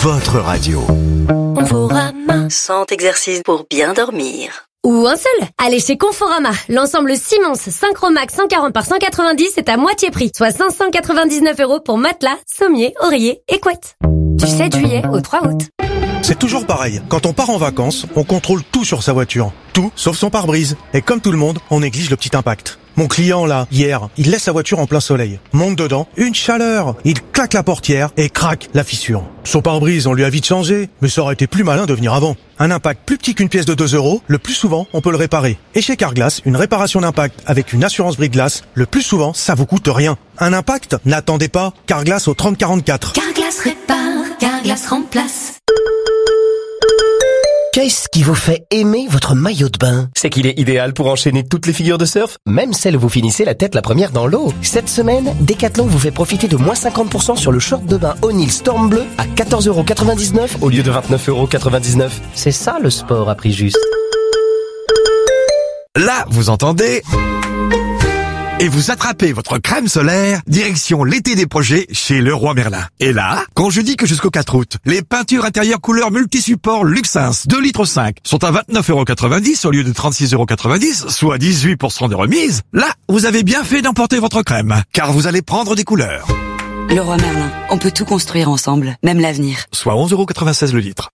votre radio. Conforama. 100 exercices pour bien dormir. Ou un seul. Allez chez Conforama. L'ensemble Simmons Synchromax 140 par 190 est à moitié prix. Soit 599 € pour matelas, sommier, oreiller et couette. Du 7 juillet au 3 août. C'est toujours pareil. Quand on part en vacances, on contrôle tout sur sa voiture. Tout, sauf son pare-brise. Et comme tout le monde, on néglige le petit impact. Mon client, là, hier, il laisse sa voiture en plein soleil. Monte dedans, une chaleur. Il claque la portière et craque la fissure. Son pare-brise, on lui a vite changé, mais ça aurait été plus malin de venir avant. Un impact plus petit qu'une pièce de 2 €, le plus souvent, on peut le réparer. Et chez Carglass, une réparation d'impact avec une assurance brise-glace, le plus souvent, ça vous coûte rien. Un impact? N'attendez pas. Carglass au 3044. Carglass répare, Carglass remplace. Qu'est-ce qui vous fait aimer votre maillot de bain? C'est qu'il est idéal pour enchaîner toutes les figures de surf, même celles où vous finissez la tête la première dans l'eau. Cette semaine, Decathlon vous fait profiter de moins 50% sur le short de bain O'Neill Storm Bleu à 14,99 € au lieu de 29,99 €. C'est ça le sport à prix juste. Là, vous entendez? Et vous attrapez votre crème solaire, direction l'été des projets chez Leroy Merlin. Et là, quand je dis que jusqu'au 4 août, les peintures intérieures couleur multi-support Luxins 2,5 litres sont à 29,90 € au lieu de 36,90 €, soit 18% de remise, là, vous avez bien fait d'emporter votre crème, car vous allez prendre des couleurs. Leroy Merlin, on peut tout construire ensemble, même l'avenir. Soit 11,96 € le litre.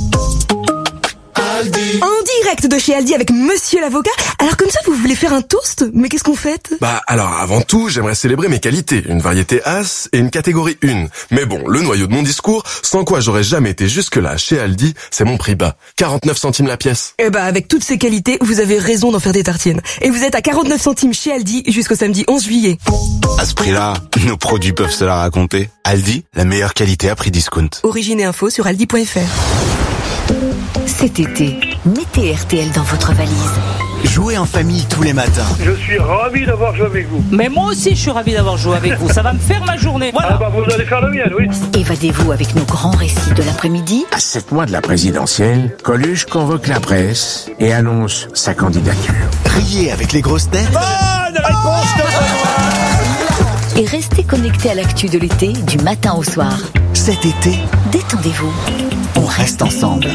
En direct de chez Aldi avec Monsieur l'avocat. Alors comme ça, vous voulez faire un toast? Mais qu'est-ce qu'on fait? Alors avant tout, j'aimerais célébrer mes qualités. Une variété As et une catégorie 1. Mais bon, le noyau de mon discours, sans quoi j'aurais jamais été jusque-là chez Aldi, c'est mon prix bas. 49 centimes la pièce. Avec toutes ces qualités, vous avez raison d'en faire des tartines. Et vous êtes à 49 centimes chez Aldi jusqu'au samedi 11 juillet. À ce prix-là, nos produits peuvent se la raconter. Aldi, la meilleure qualité à prix discount. Origine et info sur aldi.fr. Cet été, mettez RTL dans votre valise. Jouez en famille tous les matins. Je suis ravi d'avoir joué avec vous. Mais moi aussi, je suis ravi d'avoir joué avec vous. Ça va me faire ma journée. Voilà. Vous allez faire la mienne, oui. Évadez-vous avec nos grands récits de l'après-midi. À 7 mois de la présidentielle, Coluche convoque la presse et annonce sa candidature. Riez avec les grosses têtes. Bonne réponse de Benoît. Et restez connectés à l'actu de l'été, du matin au soir. Cet été, Détendez-vous. on reste ensemble.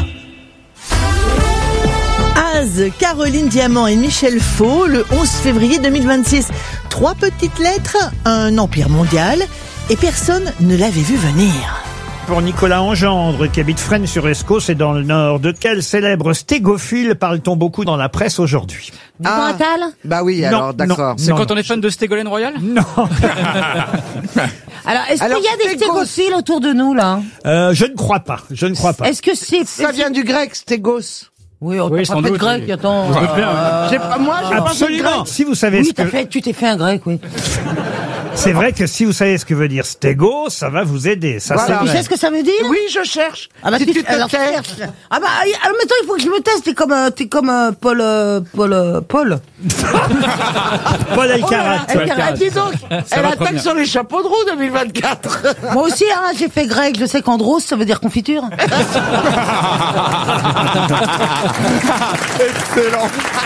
Az, Caroline Diamant et Michel Faux, le 11 février 2026. 3 petites lettres, un empire mondial, et personne ne l'avait vu venir. Pour Nicolas Engendre, qui habite Fresnes-sur-Escaut, c'est dans le Nord. De quel célèbre stégophile parle-t-on beaucoup dans la presse aujourd'hui? Bah oui, alors d'accord. C'est quand on est fan de Ségolène Royal? Non. Alors, est-ce qu'il y a des stégophiles autour de nous, là? Je ne crois pas. Est-ce que c'est... Ça vient du grec, stégos. Oui, on t'a pas fait de grec, attends. Moi, j'ai pas fait de grec. Absolument. Si vous savez Oui, tu t'es fait un grec, oui. C'est vrai que si vous savez ce que veut dire stégo, ça va vous aider. Ça, Voilà. c'est Tu vrai. sais ce que ça veut dire? Oui, je cherche. Si tu te cherches. alors maintenant, il faut que je me teste. T'es comme Paul. Paul Alcarat. Dis donc, elle attaque sur les chapeaux de roue 2024. Moi aussi, j'ai fait grec. Je sais qu'andros, ça veut dire confiture. Excellent.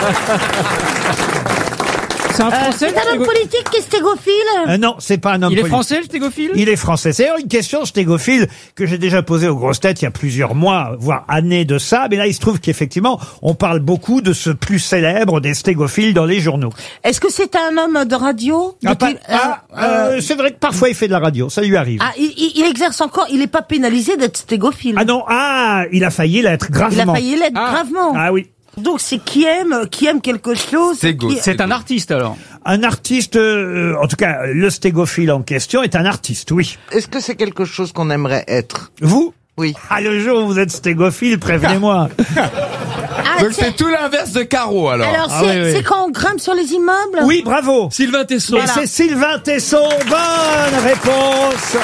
C'est un Français, c'est un homme politique qui est stégophile. Non, c'est pas un homme Il est politique. français, le stégophile? Il est français. C'est d'ailleurs une question stégophile que j'ai déjà posée aux grosses têtes il y a plusieurs mois, voire années de ça. Mais là, il se trouve qu'effectivement, on parle beaucoup de ce plus célèbre des stégophiles dans les journaux. Est-ce que c'est un homme de radio? C'est vrai que parfois il fait de la radio, ça lui arrive. Il exerce encore, il n'est pas pénalisé d'être stégophile. Il a failli l'être gravement. Il a failli l'être gravement. Ah oui. Donc c'est qui aime quelque chose. C'est un artiste alors. Un artiste, en tout cas, le stégophile en question est un artiste, oui. Est-ce que c'est quelque chose qu'on aimerait être? Vous? Oui. Le jour où vous êtes stégophile, prévenez-moi. Donc c'est tout l'inverse de Caro alors. Alors c'est quand on grimpe sur les immeubles? Oui, bravo. Sylvain Tesson. Et c'est Sylvain Tesson. Bonne réponse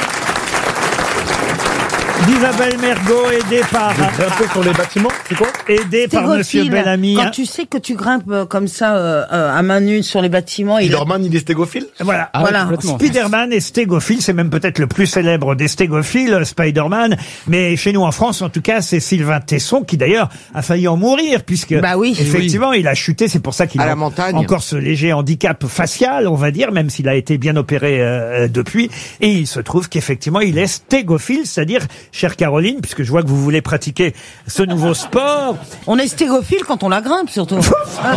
d'Isabelle Mergo, aidée par... Grimper sur les bâtiments, c'est quoi? Aidée par Monsieur Bellamy. Quand tu sais que tu grimpes comme ça à main nue sur les bâtiments... Spider-Man, il est stégophile? Voilà. Voilà. Spider-Man est stégophile, c'est même peut-être le plus célèbre des stégophiles, Spider-Man. Mais chez nous en France, en tout cas, c'est Sylvain Tesson qui d'ailleurs a failli en mourir puisque effectivement il a chuté. C'est pour ça qu'il a encore ce léger handicap facial, on va dire, même s'il a été bien opéré depuis. Et il se trouve qu'effectivement il est stégophile, c'est-à-dire chère Caroline, puisque je vois que vous voulez pratiquer ce nouveau sport. On est stégophile quand on la grimpe, surtout. Mais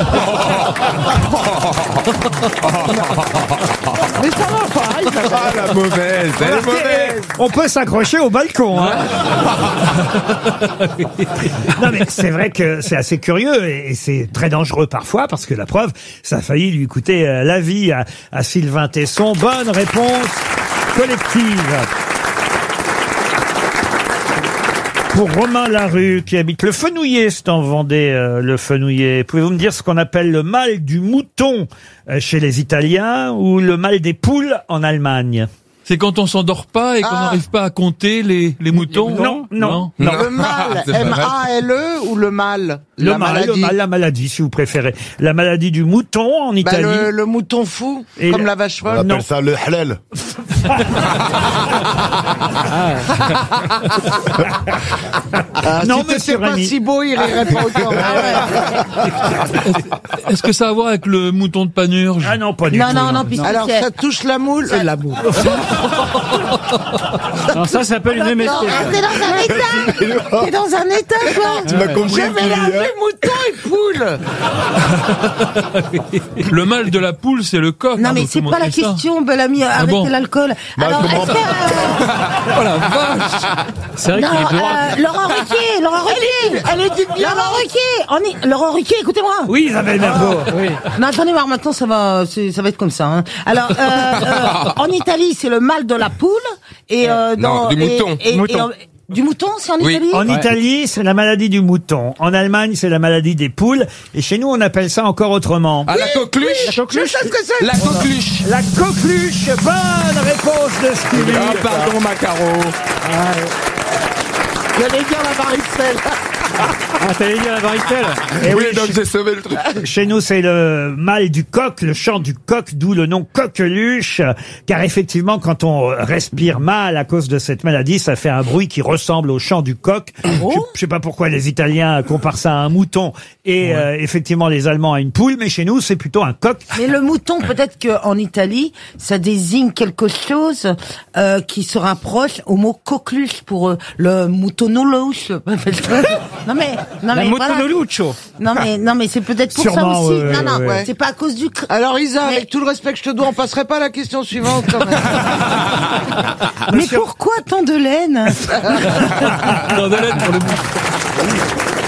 ça va pas, Ah, la mauvaise, elle est mauvaise. On peut s'accrocher au balcon. Hein. Non mais c'est vrai que c'est assez curieux et c'est très dangereux parfois parce que la preuve, ça a failli lui coûter la vie à Sylvain Tesson. Bonne réponse collective. Pour Romain Larue, qui habite le Fenouillet, c'est en Vendée, le Fenouillet. Pouvez-vous me dire ce qu'on appelle le mal du mouton chez les Italiens ou le mal des poules en Allemagne? C'est quand on s'endort pas et qu'on n'arrive pas à compter les moutons? Non. Le mal, M-A-L-E ou le mal? La maladie, si vous préférez. La maladie du mouton en Italie. Le mouton fou, Et comme la vache folle. On appelle ça le halal. Non, si monsieur t'étais pas Remy. si beau, il rirait pas autant. Est-ce que ça a à voir avec le mouton de Panurge? Ah non, pas du tout. Non, puisque Alors, c'est- ça touche la moule? La moule. Non, ça s'appelle une MST. T'es dans un état. T'es dans un état, toi. Tu m'as compris, J'avais lavé mouton et poule. Le mal de la poule, c'est le coq. Non, hein, mais donc c'est tout le pas monde la sait ça. question, bel ami. Arrêtez bon l'alcool. Bah, Alors, comment- est-ce que... Oh la vache! C'est vrai Non, qu'il est droit. Laurent Ruquier, elle est du bien. Laurent Ruquier, Laurent Ruquier, écoutez-moi. Oui, Isabelle Mergo. Oui. Non, attendez voir, maintenant ça va être comme ça. Hein. Alors, en Italie, c'est le mal de la poule et Non, du mouton. Du mouton, c'est en Oui. Italie. En Italie, c'est la maladie du mouton. En Allemagne, c'est la maladie des poules. Et chez nous, on appelle ça encore autrement. Ah, la coqueluche. Je sais ce que c'est. La coqueluche. La coqueluche. Bonne réponse de Stevie. Ah, pardon, Macaro. J'allais dire la varicelle. Ah, t'allais dire la varicelle? Eh Oui, oui, donc j'ai sauvé le truc. Chez nous, c'est le mal du coq, le chant du coq, d'où le nom coqueluche. Car effectivement, quand on respire mal à cause de cette maladie, ça fait un bruit qui ressemble au chant du coq. Je sais pas pourquoi les Italiens comparent ça à un mouton et effectivement les Allemands à une poule, mais chez nous, c'est plutôt un coq. Mais le mouton, peut-être qu'en Italie, ça désigne quelque chose qui se rapproche au mot coqueluche pour le moutonoloche. Non mais La voilà. motonoluccio. Non mais c'est peut-être pour Sûrement, ça aussi. Non, ouais. c'est pas à cause du. Alors Isa, avec tout le respect que je te dois, on passerait pas à la question suivante quand même. Mais pourquoi tant de laine? Dans de l'aide pour le bout.